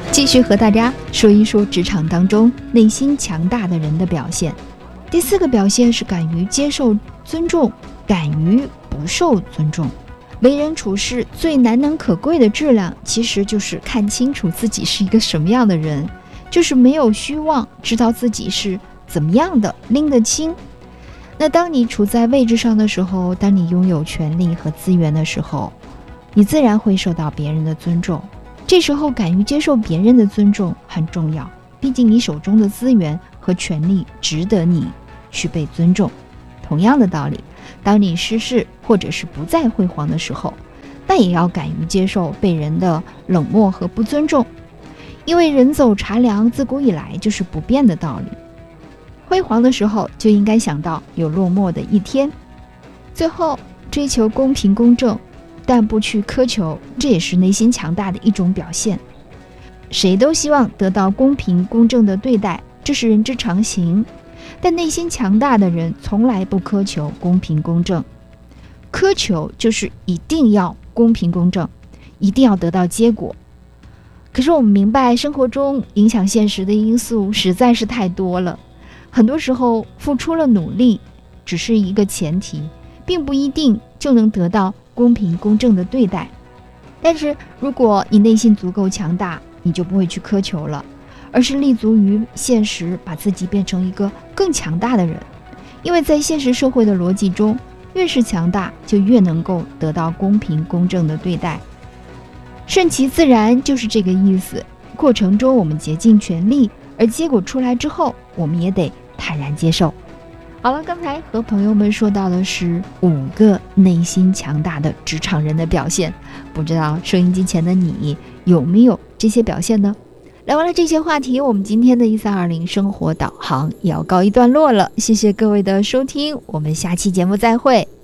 继续和大家说一说职场当中内心强大的人的表现。第4个表现是敢于接受尊重，敢于不受尊重。为人处事最难能可贵的质量，其实就是看清楚自己是一个什么样的人，就是没有虚妄，知道自己是怎么样的，拎得清。那当你处在位置上的时候，当你拥有权力和资源的时候，你自然会受到别人的尊重。这时候敢于接受别人的尊重很重要，毕竟你手中的资源和权力值得你去被尊重。同样的道理，当你失势或者是不再辉煌的时候，那也要敢于接受被人的冷漠和不尊重，因为人走茶凉自古以来就是不变的道理。辉煌的时候就应该想到有落寞的一天。最后，追求公平公正，但不去苛求，这也是内心强大的一种表现。谁都希望得到公平公正的对待，这是人之常情，但内心强大的人从来不苛求公平公正。苛求就是一定要公平公正，一定要得到结果。可是我们明白，生活中影响现实的因素实在是太多了，很多时候付出了努力只是一个前提，并不一定就能得到公平公正的对待。但是如果你内心足够强大，你就不会去苛求了，而是立足于现实，把自己变成一个更强大的人。因为在现实社会的逻辑中，越是强大就越能够得到公平公正的对待。顺其自然就是这个意思，过程中我们竭尽全力，而结果出来之后我们也得坦然接受。好了，刚才和朋友们说到的是5个内心强大的职场人的表现，不知道收音机前的你有没有这些表现呢？聊完了这些话题，我们今天的1320生活导航也要告一段落了。谢谢各位的收听，我们下期节目再会。